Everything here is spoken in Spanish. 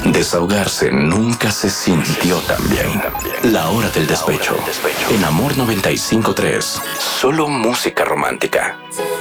Desahogarse nunca se sintió tan bien. La hora del despecho. En Amor 95.3. Solo música romántica.